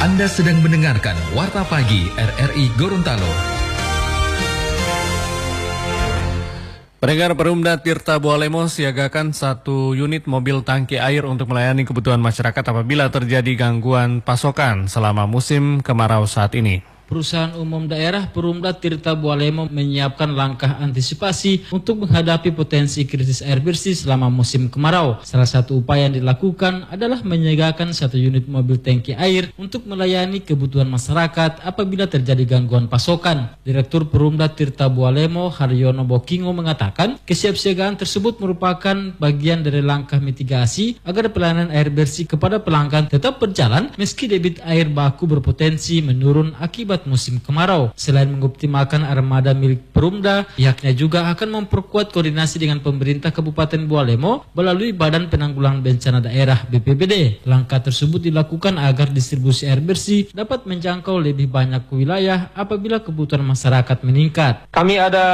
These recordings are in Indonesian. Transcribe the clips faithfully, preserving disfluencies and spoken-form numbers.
Anda sedang mendengarkan Warta Pagi R R I Gorontalo. Pendengar, Perumda Tirta Bualemo siagakan satu unit mobil tangki air untuk melayani kebutuhan masyarakat apabila terjadi gangguan pasokan selama musim kemarau saat ini. Perusahaan umum daerah Perumda Tirta Bualemo menyiapkan langkah antisipasi untuk menghadapi potensi krisis air bersih selama musim kemarau. Salah satu upaya yang dilakukan adalah menyiagakan satu unit mobil tangki air untuk melayani kebutuhan masyarakat apabila terjadi gangguan pasokan. Direktur Perumda Tirta Bualemo, Haryono Bokingo, mengatakan kesiapsiagaan tersebut merupakan bagian dari langkah mitigasi agar pelayanan air bersih kepada pelanggan tetap berjalan meski debit air baku berpotensi menurun akibat musim kemarau. Selain mengoptimalkan armada milik Perumda, pihaknya juga akan memperkuat koordinasi dengan pemerintah Kabupaten Bualemo melalui Badan Penanggulangan Bencana Daerah B P B D. Langkah tersebut dilakukan agar distribusi air bersih dapat menjangkau lebih banyak wilayah apabila kebutuhan masyarakat meningkat. Kami ada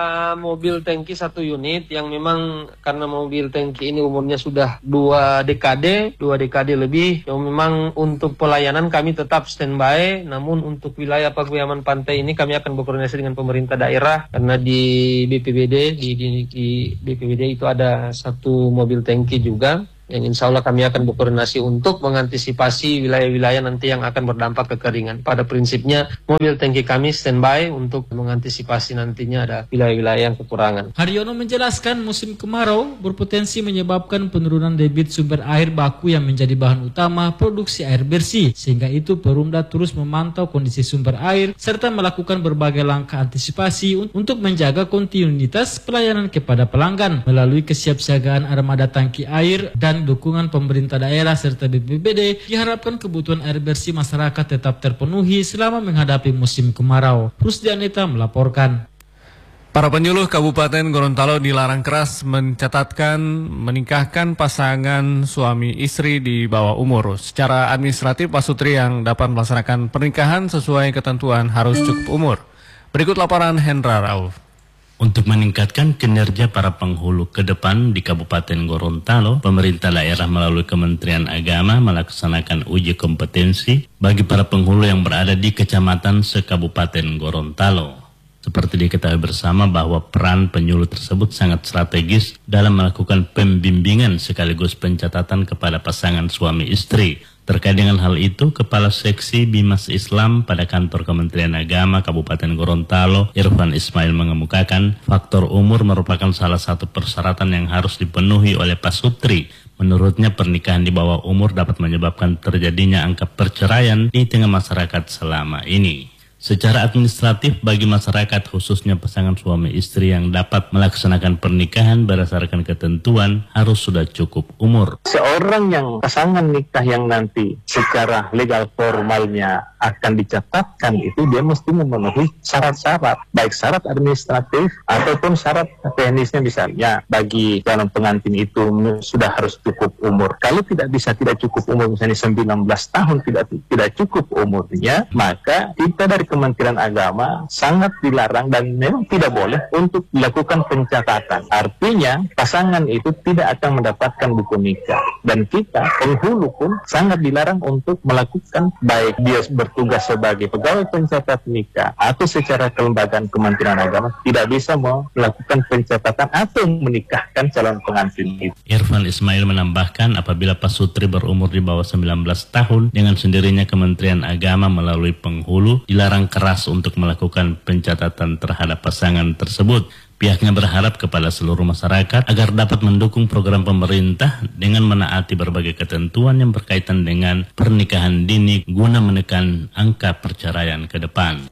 mobil tangki satu unit yang memang karena mobil tangki ini umurnya sudah dua dekade, dua dekade lebih, yang memang untuk pelayanan kami tetap standby, namun untuk wilayah wilayah Paguyaman Pantai ini kami akan berkoordinasi dengan pemerintah daerah karena di B P B D di, di, di B P B D itu ada satu mobil tangki juga yang insya Allah kami akan berkoordinasi untuk mengantisipasi wilayah-wilayah nanti yang akan berdampak kekeringan. Pada prinsipnya mobil tangki kami standby untuk mengantisipasi nantinya ada wilayah-wilayah yang kekurangan. Haryono menjelaskan musim kemarau berpotensi menyebabkan penurunan debit sumber air baku yang menjadi bahan utama produksi air bersih. Sehingga itu Perumda terus memantau kondisi sumber air serta melakukan berbagai langkah antisipasi untuk menjaga kontinuitas pelayanan kepada pelanggan melalui kesiapsiagaan armada tangki air dan dukungan pemerintah daerah serta B P B D. Diharapkan kebutuhan air bersih masyarakat tetap terpenuhi selama menghadapi musim kemarau. Rusdianita melaporkan. Para penyuluh Kabupaten Gorontalo dilarang keras mencatatkan menikahkan pasangan suami istri di bawah umur. Secara administratif, pasutri yang dapat melaksanakan pernikahan sesuai ketentuan harus cukup umur. Berikut laporan Hendra Rauf. Untuk meningkatkan kinerja para penghulu ke depan di Kabupaten Gorontalo, pemerintah daerah melalui Kementerian Agama melaksanakan uji kompetensi bagi para penghulu yang berada di kecamatan se-Kabupaten Gorontalo. Seperti diketahui bersama bahwa peran penyuluh tersebut sangat strategis dalam melakukan pembimbingan sekaligus pencatatan kepada pasangan suami istri. Terkait dengan hal itu, Kepala Seksi Bimas Islam pada kantor Kementerian Agama Kabupaten Gorontalo, Irfan Ismail, mengemukakan faktor umur merupakan salah satu persyaratan yang harus dipenuhi oleh pasutri. Menurutnya, pernikahan di bawah umur dapat menyebabkan terjadinya angka perceraian di tengah masyarakat selama ini. Secara administratif, bagi masyarakat khususnya pasangan suami istri yang dapat melaksanakan pernikahan berdasarkan ketentuan harus sudah cukup umur. Seorang yang pasangan nikah yang nanti secara legal formalnya akan dicatatkan itu dia mesti memenuhi syarat-syarat, baik syarat administratif ataupun syarat teknisnya. Misalnya bagi calon pengantin itu sudah harus cukup umur. Kalau tidak bisa tidak cukup umur, misalnya sembilan belas tahun tidak tidak cukup umurnya, maka kita dari Kementerian Agama sangat dilarang dan memang tidak boleh untuk dilakukan pencatatan. Artinya pasangan itu tidak akan mendapatkan buku nikah, dan kita penghulu pun sangat dilarang untuk melakukan, baik dia bertugas sebagai pegawai pencatat nikah atau secara kelembagaan Kementerian Agama, tidak bisa melakukan pencatatan atau menikahkan calon pengantin itu. Irfan Ismail menambahkan apabila pasutri berumur di bawah sembilan belas tahun, dengan sendirinya Kementerian Agama melalui penghulu dilarang keras untuk melakukan pencatatan terhadap pasangan tersebut. Pihaknya berharap kepada seluruh masyarakat agar dapat mendukung program pemerintah dengan menaati berbagai ketentuan yang berkaitan dengan pernikahan dini guna menekan angka perceraian ke depan.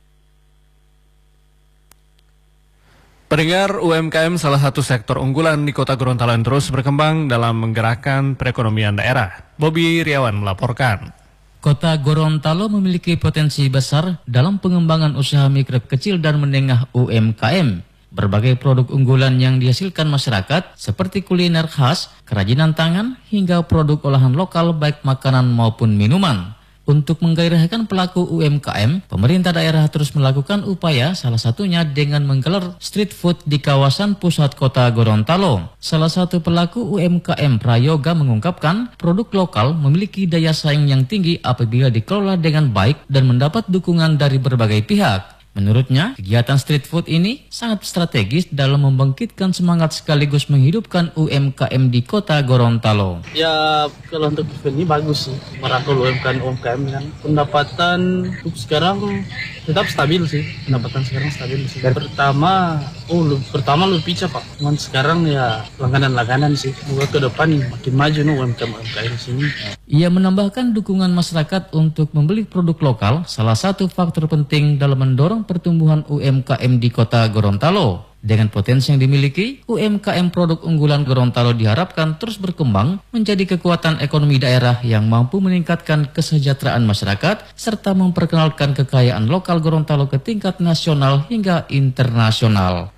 Pendengar, U M K M salah satu sektor unggulan di Kota Gorontalo yang terus berkembang dalam menggerakkan perekonomian daerah. Bobby Riawan melaporkan. Kota Gorontalo memiliki potensi besar dalam pengembangan usaha mikro kecil dan menengah U M K M. Berbagai produk unggulan yang dihasilkan masyarakat seperti kuliner khas, kerajinan tangan, hingga produk olahan lokal baik makanan maupun minuman. Untuk menggairahkan pelaku U M K M, pemerintah daerah terus melakukan upaya, salah satunya dengan menggelar street food di kawasan pusat kota Gorontalo. Salah satu pelaku U M K M Prayoga mengungkapkan produk lokal memiliki daya saing yang tinggi apabila dikelola dengan baik dan mendapat dukungan dari berbagai pihak. Menurutnya, kegiatan street food ini sangat strategis dalam membangkitkan semangat sekaligus menghidupkan U M K M di kota Gorontalo. Ya, kalau untuk event ini bagus sih, merangkul U M K M U M K M kan. Pendapatan untuk sekarang tetap stabil sih, pendapatan sekarang stabil sih. Pertama, oh lu, pertama lebih pica Pak, cuman sekarang ya langganan-langganan sih. Semoga ke depan makin maju nih U M K M U M K M sini. Ia menambahkan dukungan masyarakat untuk membeli produk lokal, salah satu faktor penting dalam mendorong pertumbuhan U M K M di kota Gorontalo. Dengan potensi yang dimiliki, U M K M produk unggulan Gorontalo diharapkan terus berkembang menjadi kekuatan ekonomi daerah yang mampu meningkatkan kesejahteraan masyarakat serta memperkenalkan kekayaan lokal Gorontalo ke tingkat nasional hingga internasional.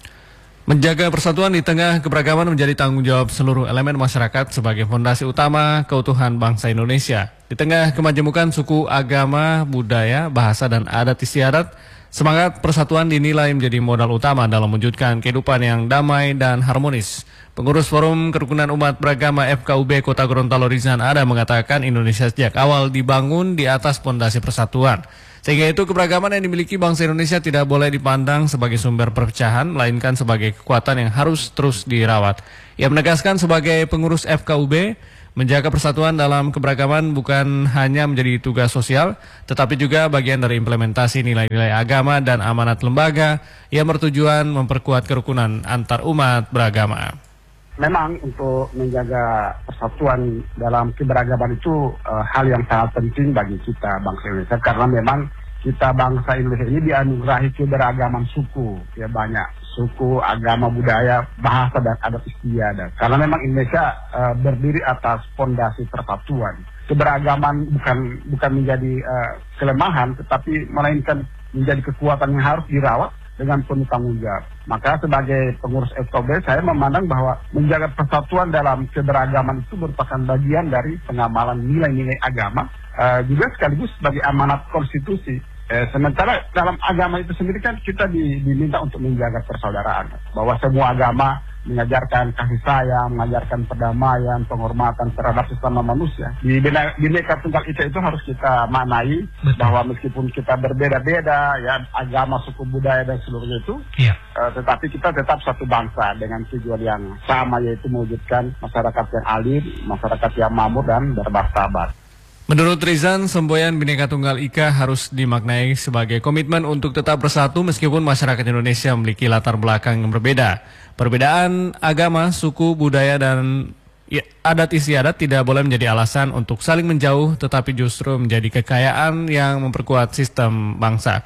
Menjaga persatuan di tengah keberagaman menjadi tanggung jawab seluruh elemen masyarakat sebagai fondasi utama keutuhan bangsa Indonesia. Di tengah kemajemukan suku, agama, budaya, bahasa, dan adat istiadat, semangat persatuan dinilai menjadi modal utama dalam mewujudkan kehidupan yang damai dan harmonis. Pengurus Forum Kerukunan Umat Beragama F K U B Kota Gorontalo Rizan Ada mengatakan Indonesia sejak awal dibangun di atas fondasi persatuan. Sehingga itu keberagaman yang dimiliki bangsa Indonesia tidak boleh dipandang sebagai sumber perpecahan, melainkan sebagai kekuatan yang harus terus dirawat. Ia menegaskan sebagai pengurus F K U B, menjaga persatuan dalam keberagaman bukan hanya menjadi tugas sosial, tetapi juga bagian dari implementasi nilai-nilai agama dan amanat lembaga yang bertujuan memperkuat kerukunan antar umat beragama. Memang untuk menjaga persatuan dalam keberagaman itu uh, hal yang sangat penting bagi kita bangsa Indonesia, karena memang kita bangsa Indonesia ini dianugerahi keberagaman suku, ya banyak suku, agama, budaya, bahasa, dan adat istiadat. Karena memang Indonesia uh, berdiri atas fondasi persatuan. Keberagaman bukan bukan menjadi uh, kelemahan, tetapi melainkan menjadi kekuatan yang harus dirawat dengan penuh tanggung jawab. Maka sebagai pengurus F K U B, saya memandang bahwa menjaga persatuan dalam keberagaman itu merupakan bagian dari pengamalan nilai-nilai agama, uh, juga sekaligus sebagai amanat konstitusi. Eh, sementara dalam agama itu sendiri kan kita di, diminta untuk menjaga persaudaraan, bahwa semua agama mengajarkan kasih sayang, mengajarkan perdamaian, penghormatan terhadap sesama manusia. Di Bhinneka Tunggal Ika itu harus kita maknai bahwa meskipun kita berbeda-beda, ya agama, suku, budaya dan seluruhnya itu, ya. uh, tetapi kita tetap satu bangsa dengan tujuan yang sama, yaitu mewujudkan masyarakat yang adil, masyarakat yang makmur dan bermartabat. Menurut Rizan, semboyan Bhinneka Tunggal Ika harus dimaknai sebagai komitmen untuk tetap bersatu meskipun masyarakat Indonesia memiliki latar belakang yang berbeda. Perbedaan agama, suku, budaya, dan adat istiadat tidak boleh menjadi alasan untuk saling menjauh, tetapi justru menjadi kekayaan yang memperkuat sistem bangsa.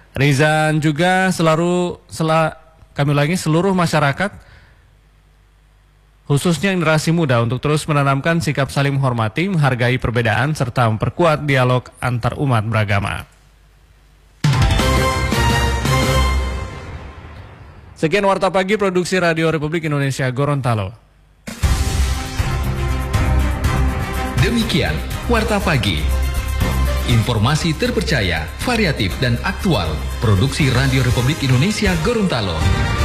Rizan juga selalu, sel, kami ulangi, seluruh masyarakat, khususnya generasi muda, untuk terus menanamkan sikap saling menghormati, menghargai perbedaan, serta memperkuat dialog antar umat beragama. Sekian Warta Pagi Produksi Radio Republik Indonesia Gorontalo. Demikian Warta Pagi. Informasi terpercaya, variatif, dan aktual. Produksi Radio Republik Indonesia Gorontalo.